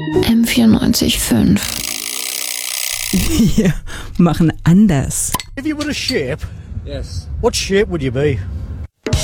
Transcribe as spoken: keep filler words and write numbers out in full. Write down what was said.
M vierundneunzig Komma fünf. Wir machen anders. If you were a ship, Yes. what shape would you be?